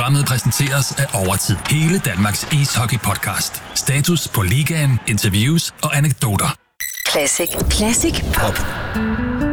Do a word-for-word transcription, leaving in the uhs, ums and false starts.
Programmet præsenteres af Overtid. Hele Danmarks ishockey-podcast. Status på ligaen, interviews og anekdoter. Classic. Classic Pop.